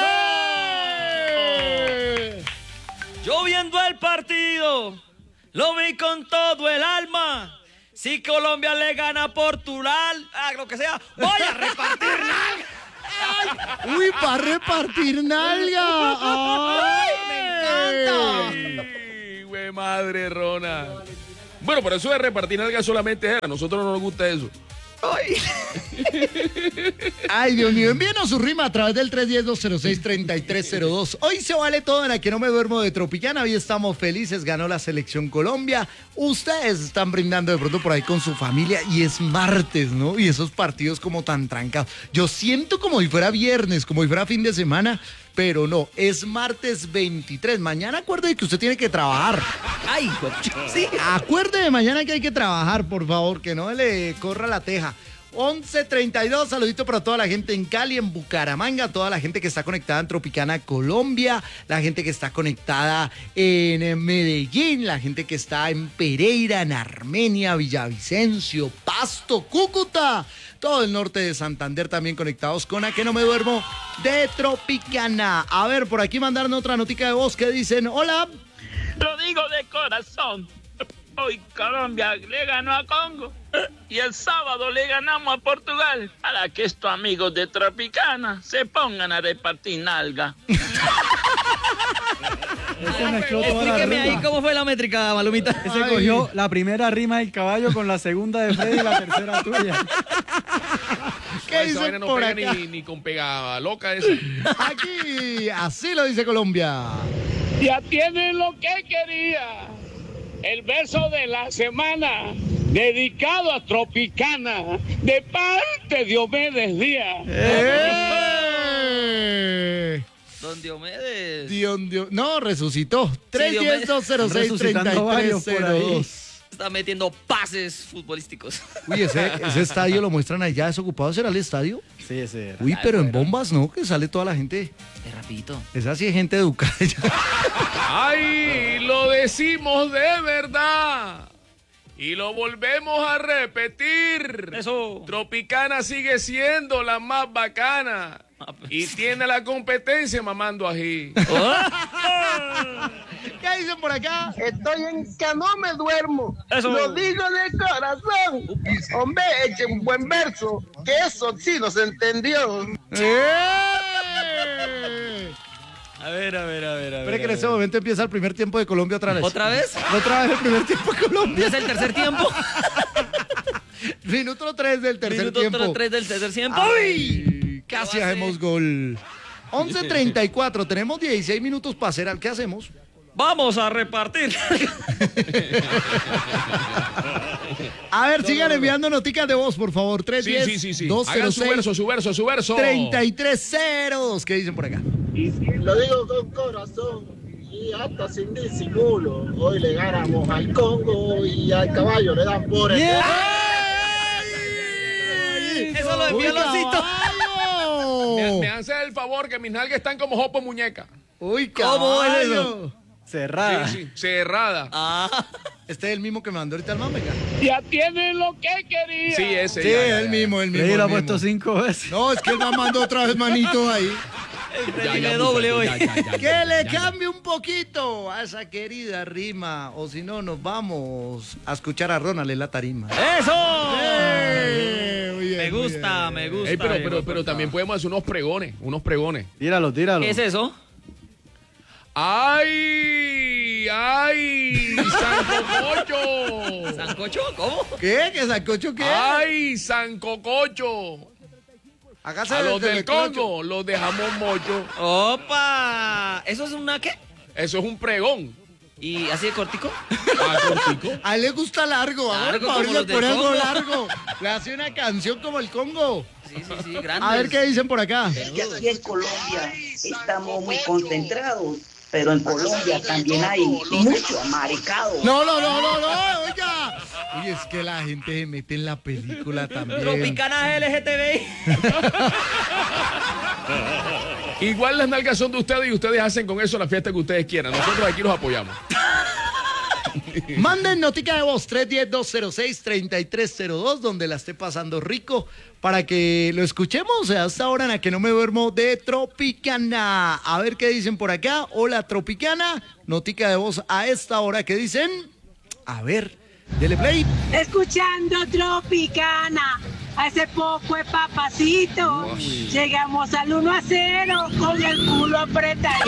¡Eh! Yo viendo el partido, lo vi con todo el alma. Si Colombia le gana a Portugal, ah, lo que sea, voy a repartir nalga. Uy, para repartir nalga. ¡Ay, me encanta! Ay, güey, madre, Rona. Bueno, por eso de repartir nalga solamente es. A nosotros no nos gusta eso. Ay, Dios mío, envíenos su rima a través del tres uno cero, dos cero seis, tres tres cero dos. Hoy se vale todo en la que no me duermo de Tropicana. Hoy estamos felices, ganó la selección Colombia. Ustedes están brindando de pronto por ahí con su familia y es martes, ¿no? Y esos partidos como tan trancados. Yo siento como si fuera viernes, como si fuera fin de semana, pero no, es martes veintitrés. Mañana acuerde que usted tiene que trabajar. ¡Ay, hijo de- sí! Acuerde de mañana que hay que trabajar, por favor, que no le corra la teja. once treinta y dos, saludito para toda la gente en Cali, en Bucaramanga, toda la gente que está conectada en Tropicana, Colombia, la gente que está conectada en Medellín, la gente que está en Pereira, en Armenia, Villavicencio, Pasto, Cúcuta, todo el norte de Santander también conectados con A Que No Me Duermo de Tropicana. A ver, por aquí mandaron otra notica de voz que dicen, hola. Lo digo de corazón. Hoy Colombia le ganó a Congo y el sábado le ganamos a Portugal. Para que estos amigos de Tropicana se pongan a repartir nalga. Ese mezcló toda la Explíqueme ahí rima. cómo fue la métrica, Malumita. Ese cogió la primera rima del caballo con la segunda de Freddy y la tercera tuya. ¿Qué Esa dicen vaina no por pega acá? ni, ni con pega loca esa. Aquí, así lo dice Colombia. Ya tienen lo que quería. El verso de la semana, dedicado a Tropicana, de parte de Diomedes Díaz. ¡Eh! Don Diomedes. Dios, Dios. No, resucitó. tres uno Diomedes. cero, dos cero seis, tres Resucitando tres varios por cero ahí. dos. Está metiendo pases futbolísticos. Uy, ese, ese estadio lo muestran allá desocupado. ¿Será el estadio? Sí, ese era. Uy, pero en bombas, ¿no? Que sale toda la gente. Es rapidito. Esa sí es gente educada. ¡Ay! Lo decimos de verdad. Y lo volvemos a repetir. Eso. Tropicana sigue siendo la más bacana. Y tiene la competencia mamando ají. ¿Qué dicen por acá? Estoy en que no me duermo. Eso. Lo digo de corazón. Hombre, eche un buen verso. Que eso sí nos entendió. ¡Eh! A ver, a ver, a ver, a ver. Espera que en a ese ver. momento empieza el primer tiempo de Colombia otra vez. ¿Otra vez? Otra vez el primer tiempo de Colombia. ¿Es el tercer tiempo? Minuto tres del tercer Minuto tiempo. tres del tercer tiempo. ¡Ay! Casi Lo hace. hacemos gol. once treinta y cuatro, tenemos dieciséis minutos para hacer. ¿Qué hacemos? Vamos a repartir. A ver, sigan enviando noticas de voz, por favor. tres Sí, diez, sí, sí, sí. dos cero Hagan su seis, verso, su verso, su verso. treinta y tres cero dos. ¿Qué dicen por acá? Lo digo con corazón y hasta sin disimulo. Hoy le ganamos al Congo y al caballo le dan por el... ¡Ay! Eso lo lo de Uy, violoncito. caballo. Me, me hace el favor que mis nalgas están como jopo muñeca. Uy, ¿Cómo es caballo. eso? Cerrada. Sí, sí, cerrada. Ah, Este es el mismo que me mandó ahorita el man, venga. Ya tienen lo que quería. Sí, ese. Sí, ya, ya, el ya. mismo, el mismo. Freddy el lo ha mismo. puesto cinco veces. No, es que el man mandó otra vez manito ahí. Ya, ya, le doble hoy. ya, ya, ya, ya, Que ya, le ya, ya. cambie un poquito a esa querida rima. O si no, nos vamos a escuchar a Ronald en la tarima. ¡Eso! ¡Eh! Muy bien, Me muy gusta, bien. me gusta. Ey, pero, hijo pero, de pero puta. también podemos hacer unos pregones, unos pregones. Tíralo, tíralo. ¿Qué es eso? ¡Ay! ¡Ay! ¡Sancococho! ¿Sancocho? ¿Cómo? ¿Qué? ¿Qué sancocho qué? ¡Ay! ¡Sancococho! Hágase A los desde del el colocho. Congo los de jamón mocho. ¡Opa! ¿Eso es una qué? Eso es un pregón. ¿Y así de cortico? Ah, cortico. A él le gusta largo. A ver, Largo Pablo como le los del pone algo Congo. largo. Le hace una canción como el Congo. Sí, sí, sí, grande. A ver qué dicen por acá. Que aquí en Colombia estamos muy concentrados, pero en Colombia también hay mucho amaricado. No, no, no, no, no, oiga. Oye, es que la gente se mete en la película también. Tropicana L G T B. Igual las nalgas son de ustedes y ustedes hacen con eso la fiesta que ustedes quieran. Nosotros aquí los apoyamos. Manden notica de voz tres uno cero, dos cero seis, tres tres cero dos donde la esté pasando rico para que lo escuchemos a esta hora en la que no me duermo de Tropicana. A ver qué dicen por acá. Hola Tropicana, notica de voz a esta hora. ¿Qué dicen? A ver, dele play. Escuchando Tropicana. Hace poco es papacito. Llegamos al uno a cero con el culo apretado.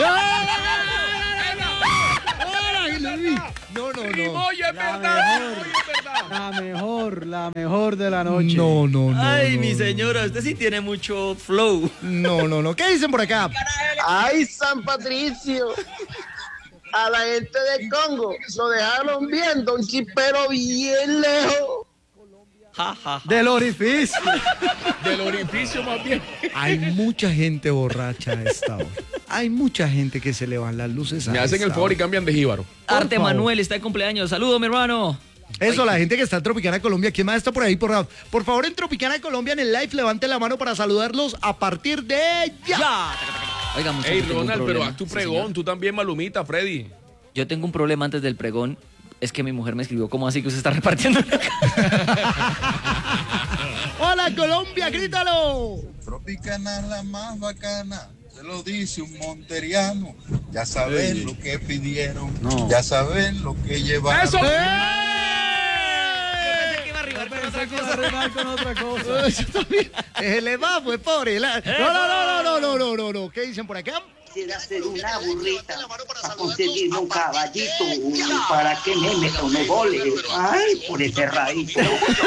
No, no, Y no. Moya es La verdad. mejor. Moya es verdad. La mejor, la mejor de la noche. No, no, no. Ay, no, mi no. señora, usted sí tiene mucho flow. No, no, no. ¿Qué dicen por acá? ¡Ay, San Patricio! A la gente de Congo lo dejaron viendo un chipero bien lejos. Ja, ja, ja. Del orificio. Del orificio más bien. Hay mucha gente borracha a esta hora. Hay mucha gente que se le van las luces a Me hacen esta el favor y hora. cambian de jíbaro. Arte favor. Manuel está de cumpleaños. Saludos, mi hermano. Eso, la gente que está en Tropicana Colombia, ¿quién más está por ahí? Por, por favor, en Tropicana Colombia, en el live, levante la mano para saludarlos a partir de ya. Ya. Oiga, muchachos, Ey, tengo un Ronald, pero problema. haz tu Sí, pregón. señor. Tú también, Malumita, Freddy. Yo tengo un problema antes del pregón. Es que mi mujer me escribió, ¿cómo así que usted está repartiendo? ¡Hola, Colombia! ¡Grítalo! Tropicana es la más bacana, se lo dice un monteriano. Ya saben Ey. lo que pidieron, No. ya saben lo que llevaron. ¡Eso! Pensé que iba a arribar con otra cosa. Arrimar con otra cosa. Yo también. Se le va, pues, pobre. La- No, no, no, no, no, no, no, no. ¿Qué dicen por acá? Quisiera hacer una burrita para conseguirme un caballito para que me meta unos goles. Ay, por ese radito.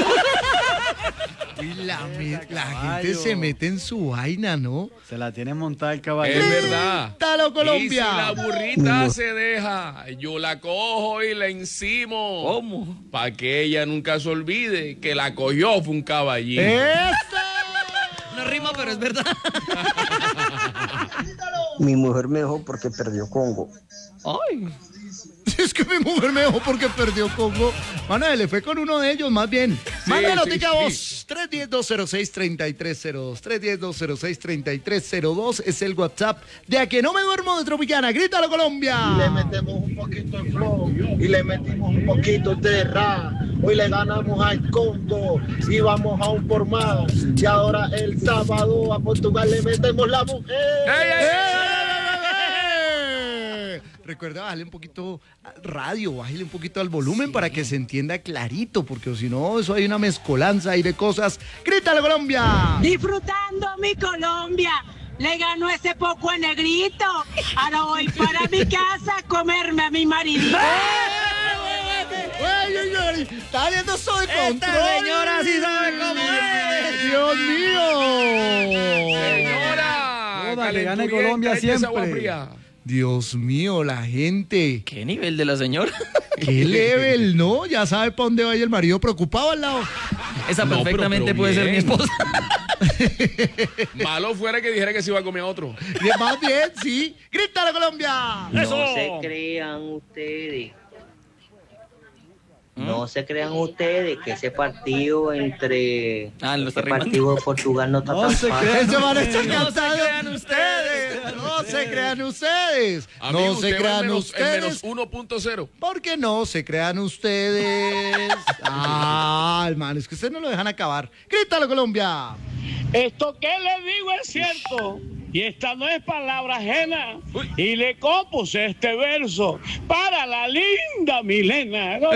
Uy, la, me- la gente caballo. se mete en su vaina, ¿no? Se la tiene montada el caballo. Es verdad. ¡Grítalo, Colombia! Y si la burrita se deja, yo la cojo y la encimo. ¿Cómo? Para que ella nunca se olvide que la cogió fue un caballito. ¡Eso! No rima, pero es verdad. Mi mujer me dejó porque perdió Congo. Ay. Es que mi mujer me dejó porque perdió Congo. Manuel, le fue con uno de ellos, más bien. Sí, Manda sí, notica sí. voz. tres uno cero, dos cero seis, tres tres cero dos. tres uno cero, dos cero seis, tres tres cero dos es el WhatsApp de A Que No Me Duermo de Tropicana. ¡Grítalo, Colombia! Le metemos un poquito de flow y le metimos un poquito de rap. Hoy le ganamos al Congo y vamos a un por más. Y ahora el sábado a Portugal le metemos la mujer. ¡Ey, ey, ey! ¡Eh! Recuerda bajarle un poquito al radio, bájale un poquito al volumen para que se entienda clarito, porque si no, eso hay una mezcolanza ahí de cosas. ¡Grítalo, Colombia! Disfrutando mi Colombia. Le ganó ese poco a negrito. Ahora voy para mi casa a comerme a mi maridito. ¡Ay, ay, ay! ¡Está viendo eso de control! Esta señora sí sabe cómo es. ¡Dios mío! Señora, Joda, que gane calenturienta, Colombia échese agua siempre. fría. Dios mío, la gente. ¿Qué nivel de la señora? ¡Qué level, ¿no? Ya sabe para dónde va y el marido preocupado al lado. Esa No, pero- perfectamente pero puede ser mi bien. esposa. Malo fuera que dijera que se iba a comer a otro. Bien, más bien, sí. ¡Grítalo, Colombia! No se crean ustedes No se crean ustedes que ese partido entre Ah, lo está ese rimando. partido de Portugal no está No tan se fácil. crean, se van a estar No se cantando. crean ustedes. No se crean ustedes. Amigo, No usted se va en crean menos, en ustedes. menos uno punto cero. Porque no se crean ustedes. Ah, hermano, es que ustedes no lo dejan acabar. Grítalo, Colombia. Esto que le digo es cierto, y esta no es palabra ajena. Y le compuse este verso para la linda Milena. ¿No?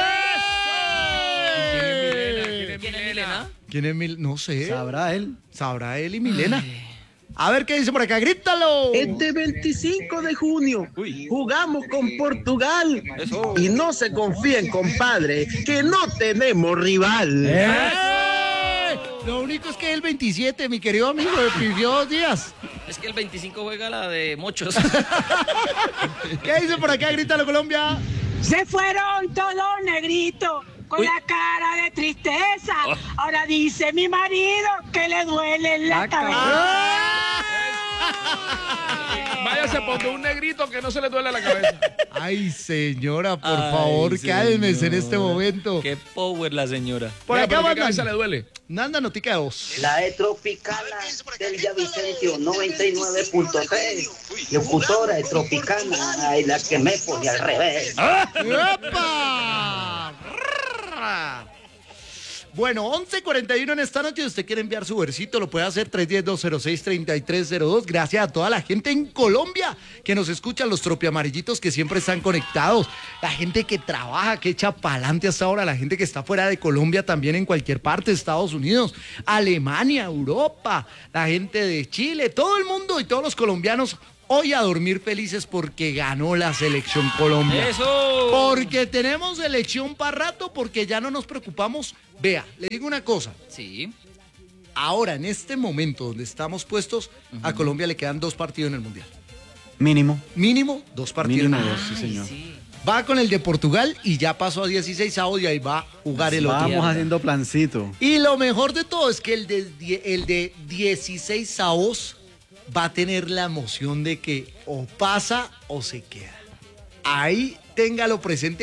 ¡Eh! ¿Quién es Milena? ¿Quién es Milena? No sé. Sabrá él. Sabrá él y Milena. A ver qué dice por acá, grítalo. Este veinticinco de junio jugamos con Portugal y no se confíen, compadre, que no tenemos rival. ¡Eh! Lo único es que el veintisiete, mi querido amigo, me pidió dos días. Es que el veinticinco juega la de mochos. ¿Qué dice por acá, grítalo, Colombia? Se fueron todos negritos con Uy. la cara de tristeza. Ahora dice mi marido que le duele la cabeza. Váyase a poner un negrito que no se le duele la cabeza. Ay, señora, por Ay, favor, cálmese en señora. este momento. Qué power la señora. Por Mira, acá pero ¿qué mandan. cabeza le duele? Nanda Notica de voz. La de Tropicana del Villavicencio noventa y nueve punto tres. Locutora de Tropicana, ay, la que me pone al revés. ¡Epa! Bueno, once cuarenta y uno en esta noche. Si usted quiere enviar su versito, lo puede hacer tres uno cero, dos cero seis, tres tres cero dos. Gracias a toda la gente en Colombia que nos escucha, los tropiamarillitos que siempre están conectados, la gente que trabaja, que echa pa'lante hasta ahora, la gente que está fuera de Colombia también en cualquier parte, Estados Unidos, Alemania, Europa, la gente de Chile, todo el mundo y todos los colombianos. Hoy a dormir felices porque ganó la selección Colombia. ¡Eso! Porque tenemos selección para rato, porque ya no nos preocupamos. Vea, le digo una cosa. Sí. Ahora, en este momento donde estamos puestos, a Colombia le quedan dos partidos en el Mundial. Mínimo. Mínimo dos partidos. Mínimo en el dos, Mundial. sí, señor. Sí. Va con el de Portugal y ya pasó a dieciséis avos y ahí va a jugar el otro. Vamos haciendo plancito. Y lo mejor de todo es que el de, die- el de dieciséis avos va a tener la emoción de que o pasa o se queda. Ahí téngalo presente.